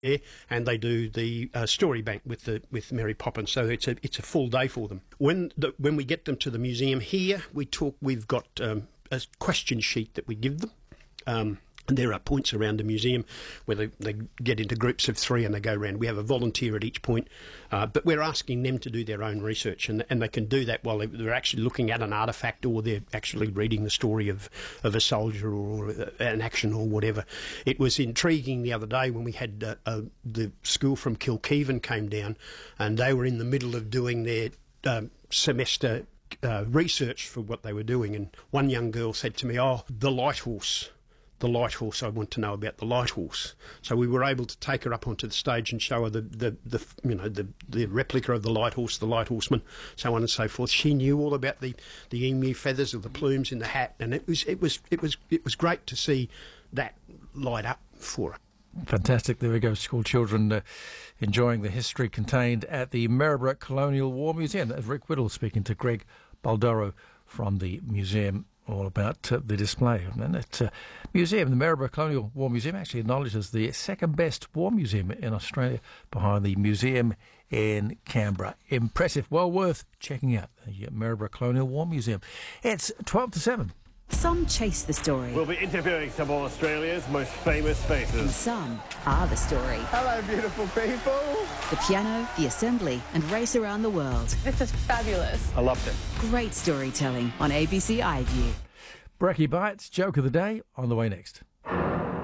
Yeah, and they do the story bank with Mary Poppins, so it's a full day for them. When we get them to the museum here, we've got a question sheet that we give them. And there are points around the museum where they get into groups of 3 and they go around. We have a volunteer at each point, but we're asking them to do their own research, and they can do that while they're actually looking at an artefact, or they're actually reading the story of a soldier or an action or whatever. It was intriguing the other day when we had the school from Kilkeevan came down, and they were in the middle of doing their semester research for what they were doing, and one young girl said to me, "Oh, the light horse. The light horse, I want to know about the light horse." So we were able to take her up onto the stage and show her the replica of the light horseman, so on and so forth. She knew all about the emu feathers or the plumes in the hat, and it was great to see that light up for her. Fantastic. There we go. School children enjoying the history contained at the Maryborough Colonial War Museum. That's Rick Whittle speaking to Greg Baldoro from the museum, all about the display. And that museum, the Maryborough Colonial War Museum, actually acknowledged as the second best war museum in Australia, behind the museum in Canberra. Impressive. Well worth checking out, the Maryborough Colonial War Museum. It's 12 to 7. Some chase the story. We'll be interviewing some of Australia's most famous faces. And some are the story. Hello, beautiful people. The piano, the assembly, and race around the world. This is fabulous. I loved it. Great storytelling on ABC iView. Brekkie Bites, joke of the day, on the way next.